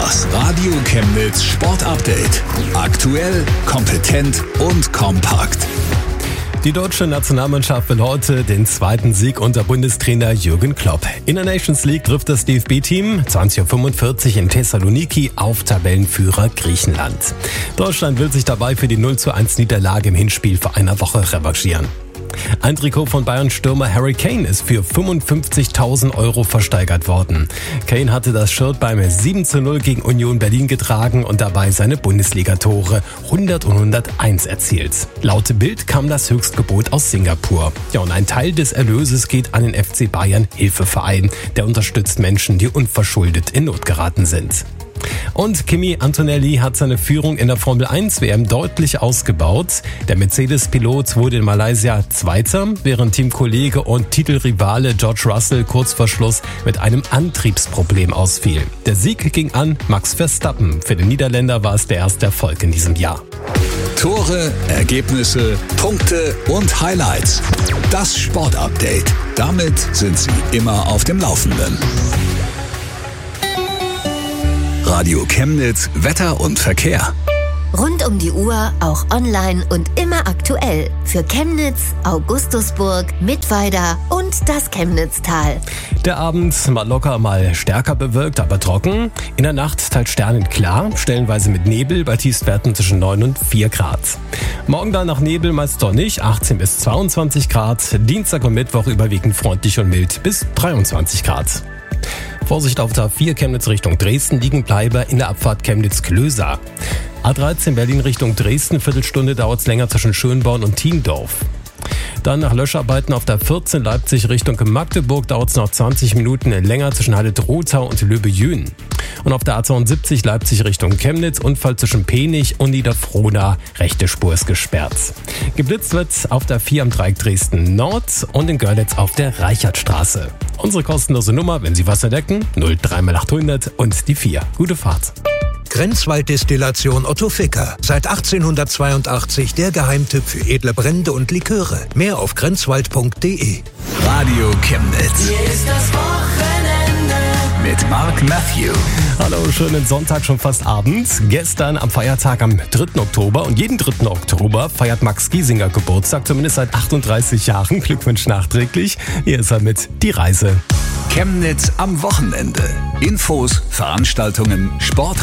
Das Radio Chemnitz Sport Update. Aktuell, kompetent und kompakt. Die deutsche Nationalmannschaft will heute den zweiten Sieg unter Bundestrainer Jürgen Klopp. In der Nations League trifft das DFB-Team 20:45 in Thessaloniki auf Tabellenführer Griechenland. Deutschland will sich dabei für die 0:1 Niederlage im Hinspiel vor einer Woche revanchieren. Ein Trikot von Bayern-Stürmer Harry Kane ist für 55.000 € versteigert worden. Kane hatte das Shirt beim 7:0 gegen Union Berlin getragen und dabei seine Bundesliga-Tore 100 und 101 erzielt. Laut Bild kam das Höchstgebot aus Singapur. Ja, und ein Teil des Erlöses geht an den FC Bayern Hilfeverein. Der unterstützt Menschen, die unverschuldet in Not geraten sind. Und Kimi Antonelli hat seine Führung in der Formel 1 WM deutlich ausgebaut. Der Mercedes-Pilot wurde in Malaysia Zweiter, während Teamkollege und Titelrivale George Russell kurz vor Schluss mit einem Antriebsproblem ausfiel. Der Sieg ging an Max Verstappen. Für den Niederländer war es der erste Erfolg in diesem Jahr. Tore, Ergebnisse, Punkte und Highlights. Das Sportupdate. Damit sind Sie immer auf dem Laufenden. Radio Chemnitz, Wetter und Verkehr. Rund um die Uhr, auch online und immer aktuell. Für Chemnitz, Augustusburg, Mittweida und das Chemnitztal. Der Abend mal locker, mal stärker bewölkt, aber trocken. In der Nacht teils sternenklar, stellenweise mit Nebel bei Tiefstwerten zwischen 9 und 4 Grad. Morgen dann nach Nebel meist sonnig, 18 bis 22 Grad. Dienstag und Mittwoch überwiegend freundlich und mild bis 23 Grad. Vorsicht auf der A4 Chemnitz Richtung Dresden, Liegenbleiber in der Abfahrt Chemnitz-Klöser. A13 Berlin Richtung Dresden, Viertelstunde dauert es länger zwischen Schönborn und Thiendorf. Dann nach Löscharbeiten auf der 14 Leipzig Richtung Magdeburg dauert es noch 20 Minuten länger zwischen Halle-Drohtau und Löbe-Jühn. Und auf der A72 Leipzig Richtung Chemnitz, Unfall zwischen Penich und Niederfrohna, rechte Spur ist gesperrt. Geblitzt wird auf der 4 am Dreieck Dresden Nord und in Görlitz auf der Reichertstraße. Unsere kostenlose Nummer, wenn Sie was entdecken, 03800 und die 4. Gute Fahrt. Grenzwalddestillation Otto Ficker. Seit 1882 der Geheimtipp für edle Brände und Liköre. Mehr auf grenzwald.de. Radio Chemnitz. Hier ist das Wochenende. Mit Mark Matthew. Hallo, schönen Sonntag, schon fast Abend. Gestern am Feiertag am 3. Oktober und jeden 3. Oktober feiert Max Giesinger Geburtstag, zumindest seit 38 Jahren. Glückwunsch nachträglich. Hier ist er mit Die Reise. Chemnitz am Wochenende. Infos, Veranstaltungen, Sport.